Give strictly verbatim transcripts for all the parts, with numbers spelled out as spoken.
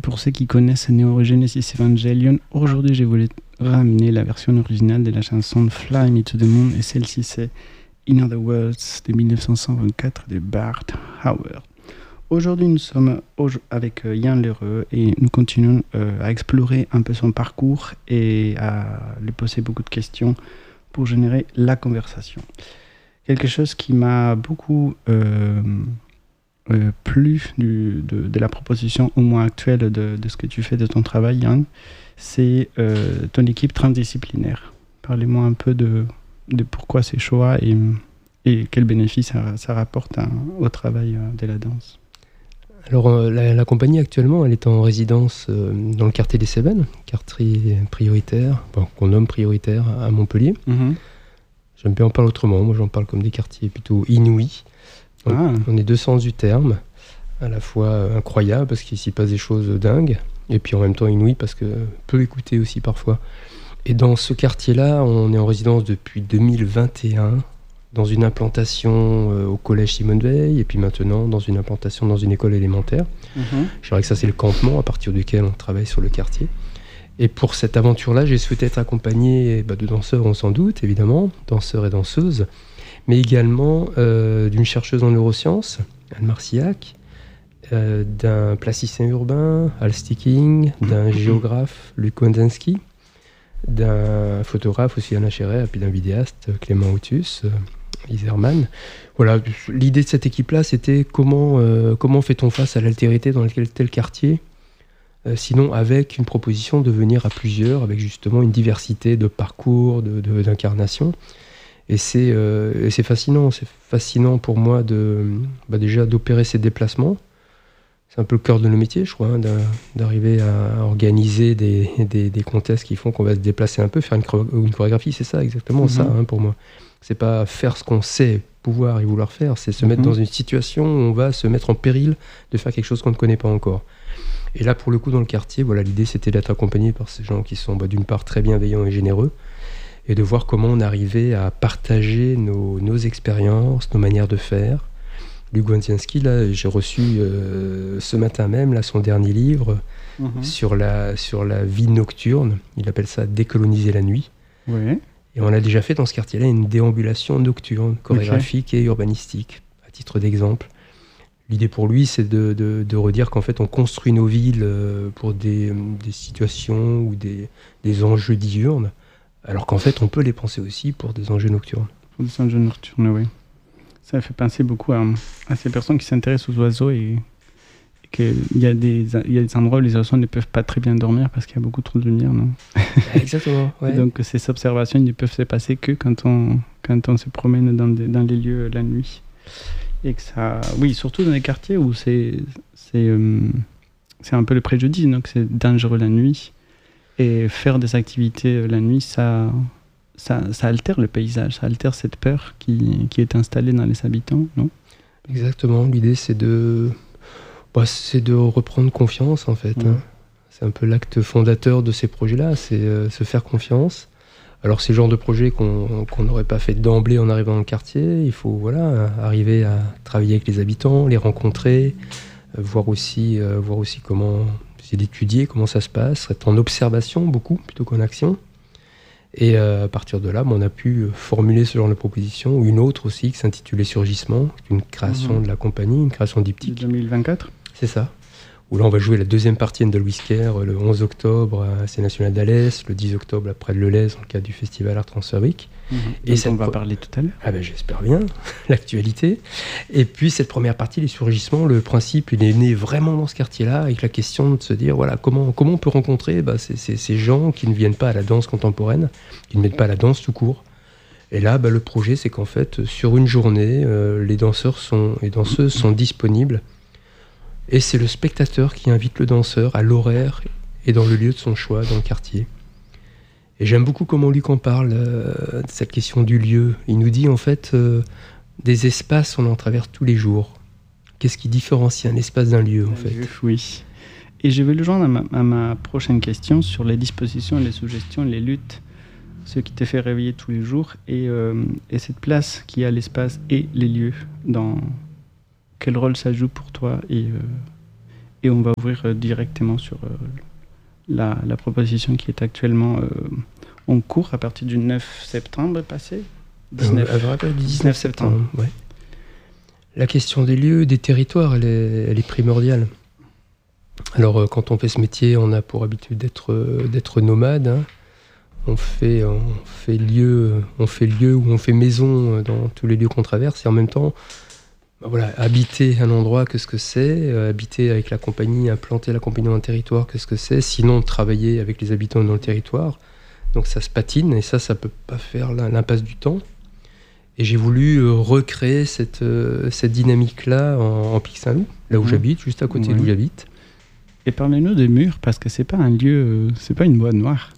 pour ceux qui connaissent Neo Genesis Evangelion, aujourd'hui j'ai voulu ramener la version originale de la chanson Fly Me to the Moon, et celle-ci c'est In Other Words de dix-neuf cent vingt-quatre de Bart Howard. Aujourd'hui nous sommes avec Yann L'Heureux et nous continuons euh, à explorer un peu son parcours et à lui poser beaucoup de questions pour générer la conversation. Quelque chose qui m'a beaucoup euh, euh, plu du, de, de la proposition au moins actuelle de, de ce que tu fais de ton travail, Yann, c'est euh, ton équipe transdisciplinaire. Parlez-moi un peu de, de pourquoi ces choix et, et quels bénéfices ça, ça rapporte à, au travail de la danse. Alors euh, la, la compagnie actuellement, elle est en résidence euh, dans le quartier des Cévennes, quartier prioritaire, bon, qu'on nomme prioritaire à Montpellier. Mm-hmm. J'aime bien en parler autrement, moi j'en parle comme des quartiers plutôt inouïs. On, ah. on est deux sens du terme, à la fois incroyable parce qu'il s'y passe des choses dingues, et puis en même temps inouïs parce que peu écouté aussi parfois. Et dans ce quartier-là, on est en résidence depuis deux mille vingt et un, dans une implantation euh, au collège Simone Veil, et puis maintenant dans une implantation dans une école élémentaire. Mm-hmm. Je dirais que ça c'est le campement à partir duquel on travaille sur le quartier. Et pour cette aventure-là, j'ai souhaité être accompagné bah, de danseurs, on s'en doute, évidemment, danseurs et danseuses, mais également euh, d'une chercheuse en neurosciences, Anne Marcillac, euh, d'un plasticien urbain, Al Sticking, d'un géographe, Luc Wondzinski, d'un photographe aussi, Anna Chéret, et puis d'un vidéaste, Clément Autus, euh, Iserman. Voilà, l'idée de cette équipe-là, c'était comment, euh, comment fait-on face à l'altérité dans tel, tel quartier, euh, sinon avec une proposition de venir à plusieurs, avec justement une diversité de parcours, de, de, d'incarnation. Et c'est, euh, et c'est fascinant, c'est fascinant pour moi de, bah déjà d'opérer ces déplacements. C'est un peu le cœur de nos métiers, je crois, hein, d'arriver à organiser des, des, des contests qui font qu'on va se déplacer un peu, faire une, une chorégraphie, c'est ça, exactement mm-hmm. ça hein, pour moi. C'est pas faire ce qu'on sait pouvoir et vouloir faire, c'est se mm-hmm. mettre dans une situation où on va se mettre en péril de faire quelque chose qu'on ne connaît pas encore. Et là, pour le coup, dans le quartier, voilà, l'idée c'était d'être accompagné par ces gens qui sont bah, d'une part très bienveillants et généreux, et de voir comment on arrivait à partager nos, nos expériences, nos manières de faire. Luc Wondzinski, là, j'ai reçu euh, ce matin même là, son dernier livre mmh. sur, la, sur la vie nocturne. Il appelle ça « Décoloniser la nuit oui. ». Et on a déjà fait dans ce quartier-là une déambulation nocturne, chorégraphique okay. et urbanistique, à titre d'exemple. L'idée pour lui, c'est de, de, de redire qu'en fait, on construit nos villes pour des, des situations ou des, des enjeux diurnes, alors qu'en fait, on peut les penser aussi pour des enjeux nocturnes. Pour des enjeux nocturnes, oui. Ça fait penser beaucoup à, à ces personnes qui s'intéressent aux oiseaux et, et qu'il y a des, il y a des endroits où les oiseaux ne peuvent pas très bien dormir parce qu'il y a beaucoup trop de lumière, non ? Exactement, ouais. Donc ces observations ne peuvent se passer que quand on, quand on se promène dans, des, dans les lieux la nuit. Et que ça, oui, surtout dans les quartiers où c'est, c'est, euh, c'est un peu le préjudice, donc c'est dangereux la nuit. Et faire des activités la nuit, ça... Ça, ça altère le paysage, ça altère cette peur qui, qui est installée dans les habitants, non ? Exactement, l'idée c'est de, bah, c'est de reprendre confiance en fait. Mmh. Hein. C'est un peu l'acte fondateur de ces projets-là, c'est euh, se faire confiance. Alors c'est le genre de projet qu'on qu'on n'aurait pas fait d'emblée en arrivant dans le quartier, il faut voilà, arriver à travailler avec les habitants, les rencontrer, euh, voir, aussi, euh, voir aussi comment, essayer d'étudier comment ça se passe, être en observation beaucoup plutôt qu'en action. Et euh, à partir de là, on a pu formuler ce genre de proposition, ou une autre aussi qui s'intitulait Surgissement, une création mmh. de la compagnie, une création diptyque. deux mille vingt-quatre C'est ça. Où là, on va jouer la deuxième partie de Louis-Kerr le onze octobre à C National d'Alès, le dix octobre après le Lez, dans le cadre du festival Art Transfabrique. Mmh. Et ça, on va pro- parler tout à l'heure. Ah ben, j'espère bien, l'actualité. Et puis, cette première partie, les surgissements, le principe, il est né vraiment dans ce quartier-là, avec la question de se dire, voilà, comment, comment on peut rencontrer bah, ces, ces, ces gens qui ne viennent pas à la danse contemporaine, qui ne viennent pas à la danse tout court. Et là, bah, le projet, c'est qu'en fait, sur une journée, euh, les danseurs sont, et danseuses sont disponibles. Et c'est le spectateur qui invite le danseur à l'horaire et dans le lieu de son choix, dans le quartier. Et j'aime beaucoup comment Luc en parle, euh, de cette question du lieu. Il nous dit en fait, euh, des espaces, on en traverse tous les jours. Qu'est-ce qui différencie un espace d'un lieu, en fait ? Oui. Et je vais le joindre à ma, à ma prochaine question sur les dispositions, les suggestions, les luttes, ce qui te fait réveiller tous les jours, et, euh, et cette place qui a l'espace et les lieux. Dans quel rôle ça joue pour toi et, euh, Et on va ouvrir euh, directement sur euh, la, la proposition qui est actuellement euh, en cours à partir du neuf septembre passé. dix-neuf, euh, du dix-neuf septembre. septembre ouais. La question des lieux, des territoires, elle est, elle est primordiale. Alors, euh, quand on fait ce métier, on a pour habitude d'être, euh, d'être nomade. Hein. On fait, on fait lieu, on fait lieu ou on fait maison dans tous les lieux qu'on traverse. Et en même temps, bah voilà, habiter un endroit, qu'est-ce que c'est, euh, habiter avec la compagnie, implanter la compagnie dans un territoire, qu'est-ce que c'est, sinon travailler avec les habitants dans le territoire. Donc ça se patine et ça, ça peut pas faire l'impasse du temps. Et j'ai voulu euh, recréer cette, euh, cette dynamique-là en, en Pic-Saint-Loup, là où mmh. j'habite, juste à côté ouais. d'où j'habite. Et parlez-nous des murs, parce que c'est pas un lieu, euh, c'est pas une boîte noire.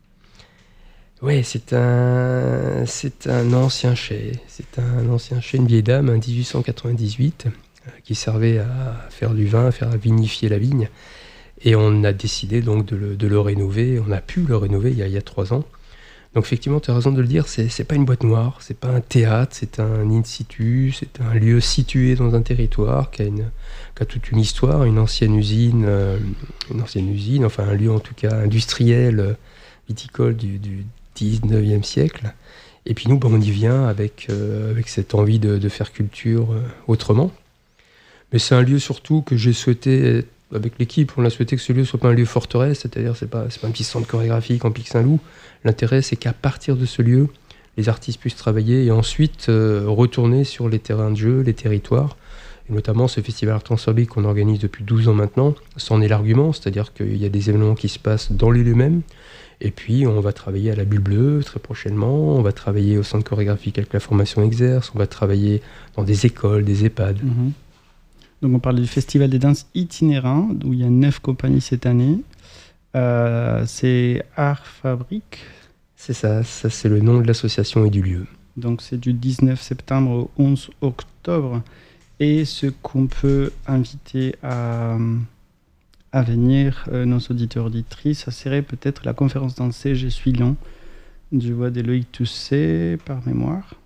Oui, c'est un, c'est un ancien chai. C'est un ancien chai, une vieille dame, un dix-huit cent quatre-vingt-dix-huit, euh, qui servait à faire du vin, à faire à vinifier la vigne. Et on a décidé donc de le, de le rénover. On a pu le rénover il y a, il y a trois ans. Donc effectivement, tu as raison de le dire, c'est, c'est pas une boîte noire, c'est pas un théâtre, c'est un in-situ, c'est un lieu situé dans un territoire qui a, une, qui a toute une histoire, une ancienne usine, euh, une ancienne usine, enfin un lieu en tout cas industriel, euh, viticole du, du dix-neuvième siècle. Et puis nous, ben, on y vient avec, euh, avec cette envie de, de faire culture euh, autrement. Mais c'est un lieu surtout que j'ai souhaité, avec l'équipe, on a souhaité que ce lieu soit pas un lieu forteresse, c'est-à-dire c'est pas, c'est pas un petit centre chorégraphique en Pic-Saint-Loup. L'intérêt, c'est qu'à partir de ce lieu, les artistes puissent travailler et ensuite euh, retourner sur les terrains de jeu, les territoires. Et notamment ce festival Art Transformé qu'on organise depuis douze ans maintenant, c'en est l'argument, c'est-à-dire qu'il y a des événements qui se passent dans les lieux mêmes. Et puis, on va travailler à la Bulle Bleue très prochainement, on va travailler au centre chorégraphique avec la formation Exerce, on va travailler dans des écoles, des EHPAD. Mmh. Donc, on parle du Festival des danses itinérants, où il y a neuf compagnies cette année. Euh, c'est Art Fabrique. C'est ça, ça c'est le nom de l'association et du lieu. Donc c'est du dix-neuf septembre au onze octobre. Et ce qu'on peut inviter à, à venir, euh, nos auditeurs auditrices, ça serait peut-être la conférence dansée Je suis long, du voix d'Éloïc Tousset, par mémoire.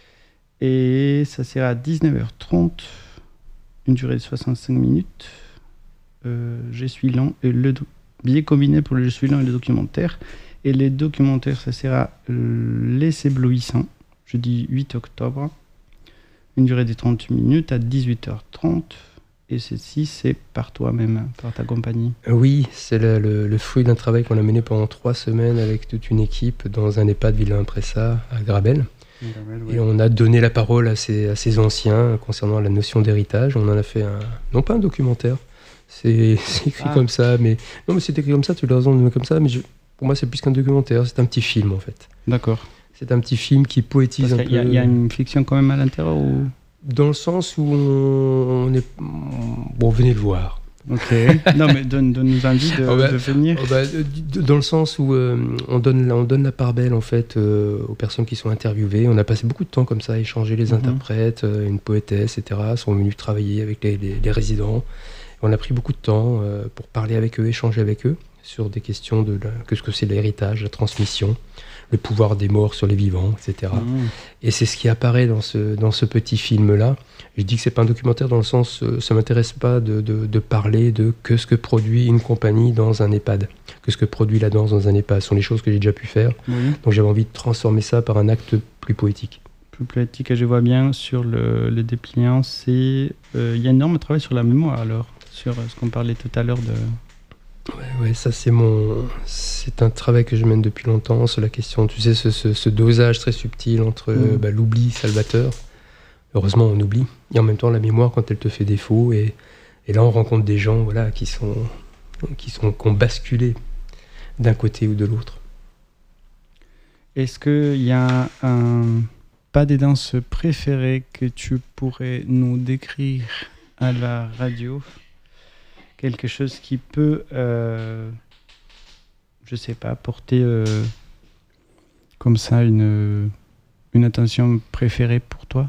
Et ça sera à dix-neuf heures trente, une durée de soixante-cinq minutes. Euh, Je suis long et le do- billet combiné pour le Je suis long et le documentaire. Et les documentaires, ça sera euh, Les Éblouissants, jeudi huit octobre, une durée de trente minutes à dix-huit heures trente. Et ceci, c'est par toi-même, par ta compagnie. Oui, c'est le, le, le fruit d'un travail qu'on a mené pendant trois semaines avec toute une équipe dans un EHPAD Villain-Pressa à Grabel. Grabel ouais. Et on a donné la parole à ces, à ces anciens concernant la notion d'héritage. On en a fait un, non pas un documentaire, c'est, c'est écrit ah. comme ça, mais non, mais c'est écrit comme ça, tu as raison de le mettre comme ça, mais je, pour moi, c'est plus qu'un documentaire, c'est un petit film en fait. D'accord. C'est un petit film qui poétise Parce un peu. Il y, y a une fiction quand même à l'intérieur ou... Dans le sens où on, on est... Bon, venez le voir. Ok. Non, mais donne, donne-nous envie de, oh bah, de venir. Oh bah, dans le sens où euh, on, donne, on donne la part belle, en fait, euh, aux personnes qui sont interviewées. On a passé beaucoup de temps comme ça à échanger les mm-hmm. interprètes, euh, une poétesse, et cetera, sont venus travailler avec les, les, les résidents. On a pris beaucoup de temps euh, pour parler avec eux, échanger avec eux sur des questions de la, qu'est-ce que c'est l'héritage, la transmission, le pouvoir des morts sur les vivants, et cetera. Mmh. Et c'est ce qui apparaît dans ce, dans ce petit film-là. Je dis que c'est pas un documentaire dans le sens, euh, ça m'intéresse pas de, de, de parler de que ce que produit une compagnie dans un EHPAD, que ce que produit la danse dans un EHPAD. Ce sont les choses que j'ai déjà pu faire. Mmh. Donc j'avais envie de transformer ça par un acte plus poétique. Plus poétique, et je vois bien sur le, le dépliant, c'est... Il euh, y a énorme travail sur la mémoire, alors, sur euh, ce qu'on parlait tout à l'heure de... Ouais, ouais, ça c'est mon, c'est un travail que je mène depuis longtemps sur la question, tu sais, ce, ce, ce dosage très subtil entre mmh. euh, bah, l'oubli salvateur. Heureusement, on oublie, et en même temps la mémoire quand elle te fait défaut, et, et là on rencontre des gens, voilà, qui sont, qui sont, qui ont basculé d'un côté ou de l'autre. Est-ce qu'il y a un pas des danses préférées que tu pourrais nous décrire à la radio? Quelque chose qui peut, euh, je sais pas, porter euh, comme ça une, une attention préférée pour toi?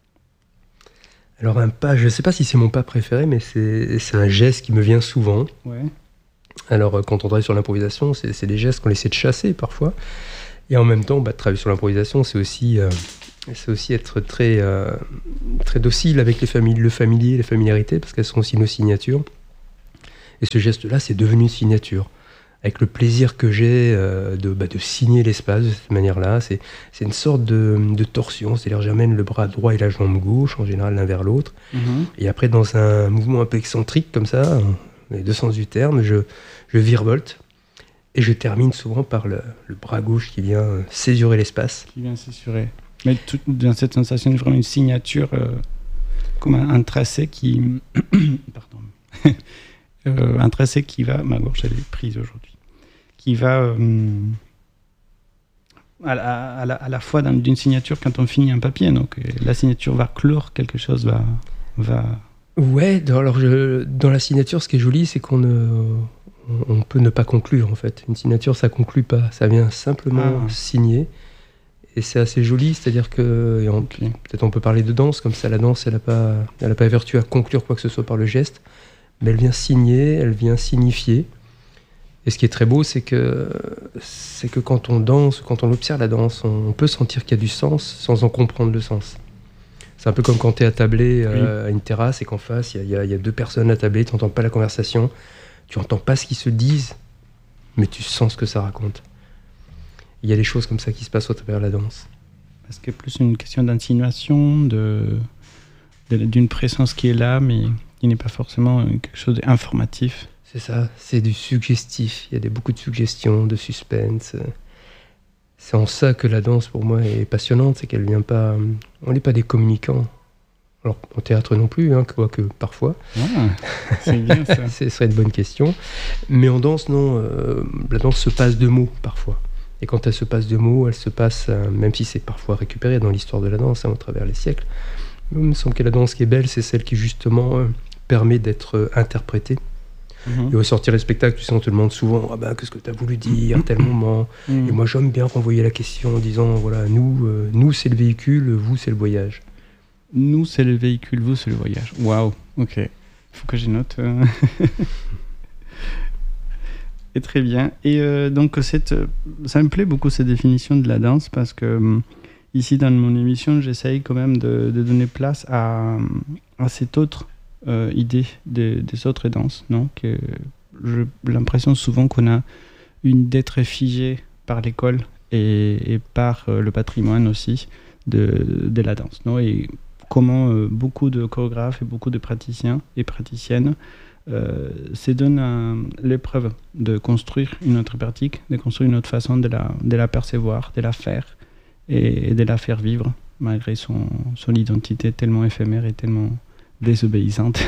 Alors un pas, je sais pas si c'est mon pas préféré, mais c'est, c'est un geste qui me vient souvent. Ouais. Alors quand on travaille sur l'improvisation, c'est, c'est des gestes qu'on essaie de chasser parfois. Et en même temps, bah, travailler sur l'improvisation, c'est aussi, euh, c'est aussi être très, euh, très docile avec les familles, le familier, les familiarités, parce qu'elles sont aussi nos signatures. Et ce geste-là, c'est devenu une signature. Avec le plaisir que j'ai euh, de, bah, de signer l'espace de cette manière-là, c'est, c'est une sorte de, de torsion, c'est-à-dire j'amène le bras droit et la jambe gauche, en général l'un vers l'autre, mmh. et après dans un mouvement un peu excentrique comme ça, les deux sens du terme, je, je virevolte, et je termine souvent par le, le bras gauche qui vient césurer l'espace. Qui vient césurer. Mais tout, dans cette sensation, il y a vraiment une signature, euh, comme un, un tracé qui... Pardon. euh, un tracé qui va... Ma gorge, elle est prise aujourd'hui. Qui va euh, à, la, à, la, à la fois dans, d'une signature quand on finit un papier. Donc la signature va clore quelque chose, va... va... Ouais, dans, alors je, dans la signature, ce qui est joli, c'est qu'on ne, on, on peut ne pas conclure, en fait. Une signature, ça conclut pas. Ça vient simplement ah. signer. Et c'est assez joli, c'est-à-dire que... On, okay. Peut-être on peut parler de danse, comme ça la danse, elle n'a pas, elle a pas vertu à conclure quoi que ce soit par le geste, mais elle vient signer, elle vient signifier. Et ce qui est très beau, c'est que, c'est que quand on danse, quand on observe la danse, on peut sentir qu'il y a du sens sans en comprendre le sens. C'est un peu comme quand tu es attablé euh, oui. à une terrasse et qu'en face, il y, y, y a deux personnes attablées, tu n'entends pas la conversation, tu n'entends pas ce qu'ils se disent, mais tu sens ce que ça raconte. Il y a des choses comme ça qui se passent au travers de la danse. Est-ce que c'est plus une question d'insinuation, de, de, d'une présence qui est là, mais qui n'est pas forcément quelque chose d'informatif ? C'est ça, c'est du suggestif. Il y a des, beaucoup de suggestions, de suspense. C'est en ça que la danse, pour moi, est passionnante. C'est qu'elle vient pas... On n'est pas des communicants. Alors, au théâtre non plus, hein, quoique parfois. Ah, c'est bien ça. Ce serait une bonne question. Mais en danse, non. Euh, la danse se passe de mots, parfois. Et quand elle se passe de mots, elle se passe, euh, même si c'est parfois récupéré dans l'histoire de la danse, hein, au travers les siècles. Il me semble que la danse qui est belle, c'est celle qui, justement, euh, permet d'être euh, interprétée. Mmh. Et au sortir des spectacles, tu sais, on te demande souvent ah ben, qu'est-ce que tu as voulu dire à tel moment. Mmh. Et moi, j'aime bien renvoyer la question en disant voilà, nous, euh, nous c'est le véhicule, vous, c'est le voyage. Nous, c'est le véhicule, vous, c'est le voyage. Waouh, ok. Il faut que je note. Et très bien. Et euh, donc, cette, ça me plaît beaucoup cette définition de la danse parce que euh, ici, dans mon émission, j'essaye quand même de, de donner place à, à cette autre. Euh, idée des, des autres danses, non que j'ai l'impression souvent qu'on a une idée très figée par l'école et, et par euh, le patrimoine aussi de, de la danse, non et comment euh, beaucoup de chorégraphes et beaucoup de praticiens et praticiennes euh, se donnent à l'épreuve de construire une autre pratique, de construire une autre façon de la, de la percevoir, de la faire et, et de la faire vivre malgré son, son identité tellement éphémère et tellement désobéissante.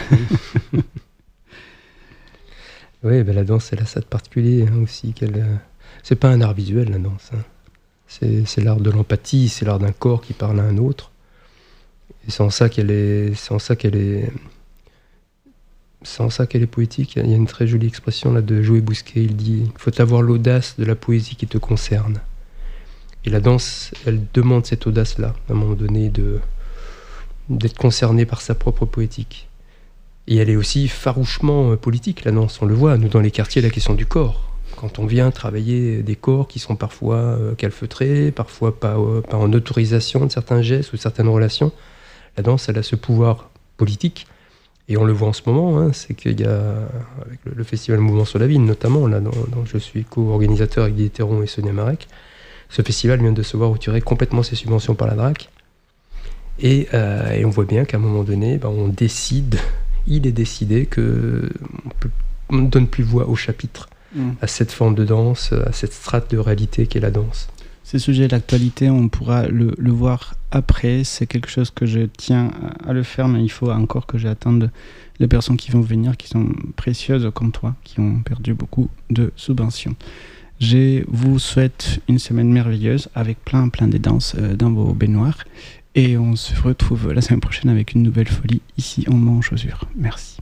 Oui, ben la danse, elle a ça de particulier hein, aussi. Qu'elle, euh... c'est pas un art visuel, la danse. Hein. C'est, c'est l'art de l'empathie, c'est l'art d'un corps qui parle à un autre. Et c'est en ça qu'elle est, c'est en ça qu'elle est, c'est en ça qu'elle est poétique. Il y a une très jolie expression là de Joé Bousquet. Il dit il faut avoir l'audace de la poésie qui te concerne. Et la danse, elle demande cette audace-là, à un moment donné, de d'être concernée par sa propre poétique. Et elle est aussi farouchement politique, la danse. On le voit, nous, dans les quartiers, la question du corps. Quand on vient travailler des corps qui sont parfois euh, calfeutrés, parfois pas, euh, pas en autorisation de certains gestes ou de certaines relations, la danse, elle a ce pouvoir politique. Et on le voit en ce moment, hein, c'est qu'il y a, avec le, le festival Mouvement sur la Ville, notamment, là, dont, dont je suis co-organisateur avec Guy Théron et Sonia Marek, ce festival vient de se voir retirer complètement ses subventions par la D R A C. Et, euh, et on voit bien qu'à un moment donné, ben, on décide, il est décidé qu'on ne donne plus voix au chapitre, mmh. à cette forme de danse, à cette strate de réalité qu'est la danse. Ces sujets d'actualité, on pourra le, le voir après. C'est quelque chose que je tiens à le faire, mais il faut encore que j'attende les personnes qui vont venir, qui sont précieuses comme toi, qui ont perdu beaucoup de subventions. Je vous souhaite une semaine merveilleuse avec plein, plein de danses euh, dans vos baignoires. Et on se retrouve la semaine prochaine avec une nouvelle folie ici en Mans aux Chaussures. Merci.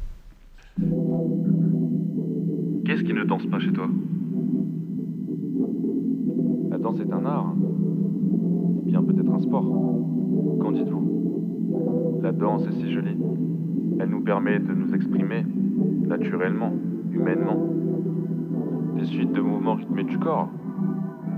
Qu'est-ce qui ne danse pas chez toi ? La danse est un art. Ou bien peut-être un sport. Qu'en dites-vous ? La danse est si jolie. Elle nous permet de nous exprimer naturellement, humainement. Des suites de mouvements rythmés du corps.